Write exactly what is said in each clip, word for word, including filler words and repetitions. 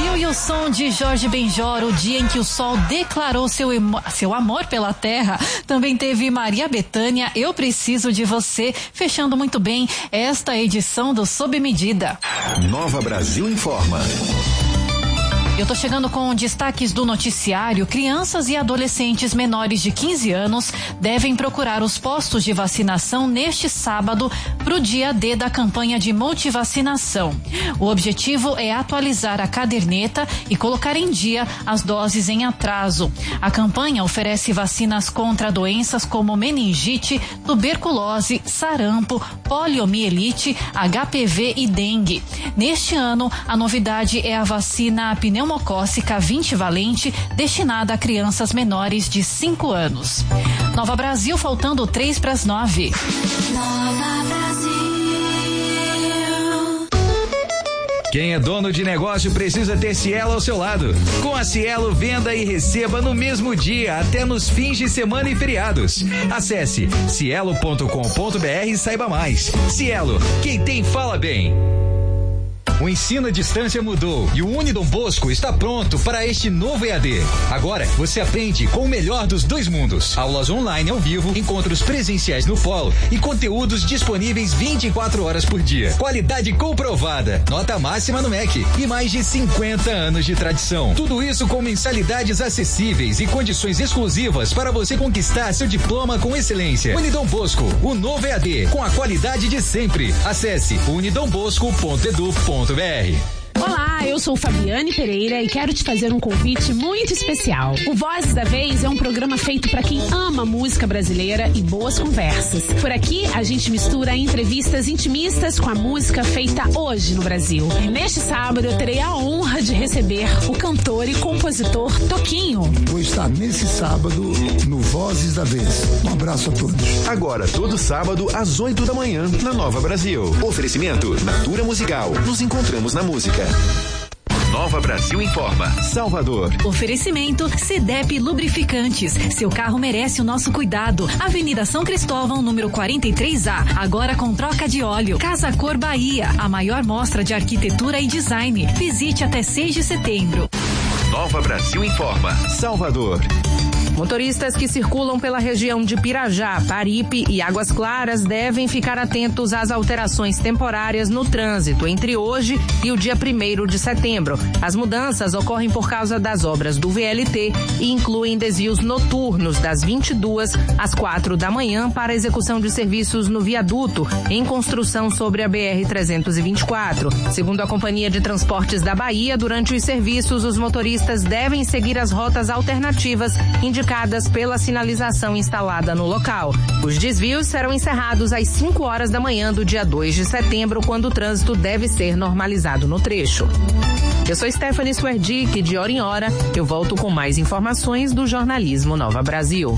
Brasil e o som de Jorge Benjor, o dia em que o sol declarou seu, emo... seu amor pela terra. Também teve Maria Bethânia, Eu Preciso de Você, fechando muito bem esta edição do Sob Medida. Nova Brasil informa. Eu tô chegando com destaques do noticiário. Crianças e adolescentes menores de quinze anos devem procurar os postos de vacinação neste sábado para o dia D da campanha de multivacinação. O objetivo é atualizar a caderneta e colocar em dia as doses em atraso. A campanha oferece vacinas contra doenças como meningite, tuberculose, sarampo, poliomielite, H P V e dengue. Neste ano, a novidade é a vacina pneumocócica vinte valente, destinada a crianças menores de cinco anos. Nova Brasil, faltando três para as nove. Nova Brasil. Quem é dono de negócio precisa ter Cielo ao seu lado. Com a Cielo, venda e receba no mesmo dia, até nos fins de semana e feriados. Acesse cielo ponto com ponto br e saiba mais. Cielo, quem tem fala bem. O ensino à distância mudou e o Unidom Bosco está pronto para este novo E A D. Agora você aprende com o melhor dos dois mundos. Aulas online ao vivo, encontros presenciais no polo e conteúdos disponíveis vinte e quatro horas por dia. Qualidade comprovada, nota máxima no M E C e mais de cinquenta anos de tradição. Tudo isso com mensalidades acessíveis e condições exclusivas para você conquistar seu diploma com excelência. Unidom Bosco, o novo E A D, com a qualidade de sempre. Acesse unidom bosco ponto edu ponto br. Olá, eu sou Fabiane Pereira e quero te fazer um convite muito especial. O Vozes da Vez é um programa feito para quem ama música brasileira e boas conversas. Por aqui, a gente mistura entrevistas intimistas com a música feita hoje no Brasil. E neste sábado, eu terei a honra de receber o cantor e compositor Toquinho. Vou estar nesse sábado no Vozes da Vez. Um abraço a todos. Agora, todo sábado, às oito da manhã, na Nova Brasil. Oferecimento Natura Musical. Nos encontramos na música. Nova Brasil informa. Salvador. Oferecimento Cedep Lubrificantes. Seu carro merece o nosso cuidado. Avenida São Cristóvão, número quarenta e três A. Agora com troca de óleo. Casa Cor Bahia. A maior mostra de arquitetura e design. Visite até seis de setembro. Nova Brasil informa. Salvador. Motoristas que circulam pela região de Pirajá, Paripe e Águas Claras devem ficar atentos às alterações temporárias no trânsito entre hoje e o dia primeiro de setembro. As mudanças ocorrem por causa das obras do V L T e incluem desvios noturnos das vinte e duas às quatro da manhã para execução de serviços no viaduto em construção sobre a B R trezentos e vinte e quatro. Segundo a Companhia de Transportes da Bahia, durante os serviços, os motoristas devem seguir as rotas alternativas indicadas pela sinalização instalada no local. Os desvios serão encerrados às cinco horas da manhã do dia dois de setembro, quando o trânsito deve ser normalizado no trecho. Eu sou Stephanie Swerdick, de hora em hora eu volto com mais informações do jornalismo Nova Brasil.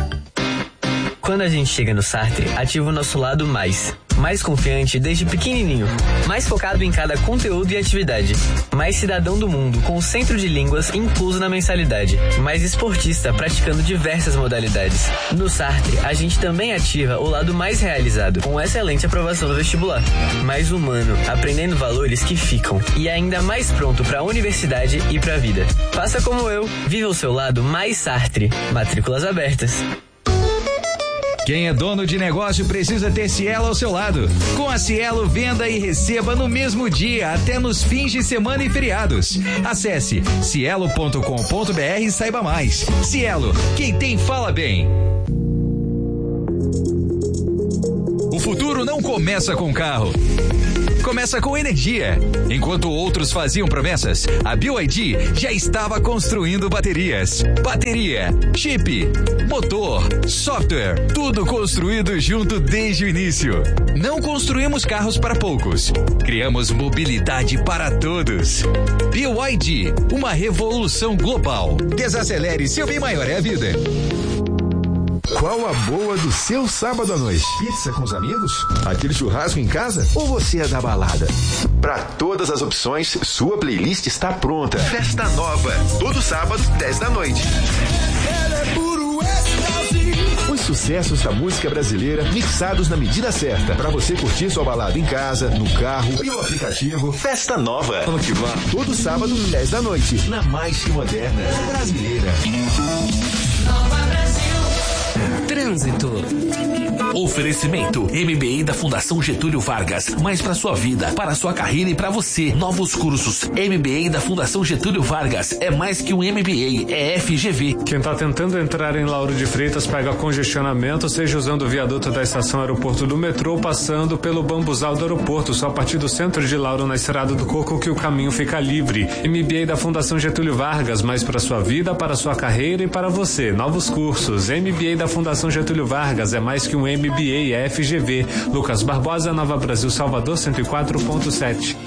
Quando a gente chega no Sartre, ativa o nosso lado mais. Mais confiante desde pequenininho, mais focado em cada conteúdo e atividade, mais cidadão do mundo com o centro de línguas incluso na mensalidade, mais esportista praticando diversas modalidades. No Sartre, a gente também ativa o lado mais realizado, com excelente aprovação no vestibular, mais humano, aprendendo valores que ficam e ainda mais pronto para a universidade e para a vida. Faça como eu, viva o seu lado mais Sartre. Matrículas abertas. Quem é dono de negócio precisa ter Cielo ao seu lado. Com a Cielo, venda e receba no mesmo dia, até nos fins de semana e feriados. Acesse cielo ponto com ponto br e saiba mais. Cielo, quem tem fala bem. O futuro não começa com carro. Começa com energia. Enquanto outros faziam promessas, a B Y D já estava construindo baterias. Bateria, chip, motor, software, tudo construído junto desde o início. Não construímos carros para poucos. Criamos mobilidade para todos. B Y D, uma revolução global. Desacelere, seu bem maior é a vida. Qual a boa do seu sábado à noite? Pizza com os amigos? Aquele churrasco em casa? Ou você é da balada? Para todas as opções, sua playlist está pronta. Festa Nova, todo sábado, dez da noite. Ela é puro êxtase. Os sucessos da música brasileira mixados na medida certa, para você curtir sua balada em casa, no carro e no aplicativo. Festa Nova. Vamos que vá. Todo sábado, dez da noite, na mais que moderna brasileira. Nova Brasil. Trânsito. Oferecimento M B A da Fundação Getúlio Vargas. Mais para sua vida, para sua carreira e para você. Novos cursos. M B A da Fundação Getúlio Vargas. É mais que um M B A, é F G V. Quem tá tentando entrar em Lauro de Freitas pega congestionamento, seja usando o viaduto da estação aeroporto do metrô ou passando pelo bambuzal do aeroporto. Só a partir do centro de Lauro, na Estrada do Coco, que o caminho fica livre. M B A da Fundação Getúlio Vargas. Mais para sua vida, para sua carreira e para você. Novos cursos. M B A da Fundação Getúlio Vargas. É mais que um M B A, é F G V. Lucas Barbosa, Nova Brasil, Salvador, cento e quatro ponto sete.